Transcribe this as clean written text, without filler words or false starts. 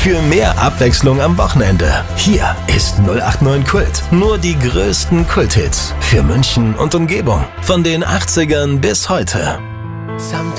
Für mehr Abwechslung am Wochenende. Hier ist 089 Kult. Nur die größten Kulthits für München und Umgebung. Von den 80ern bis heute. Sometimes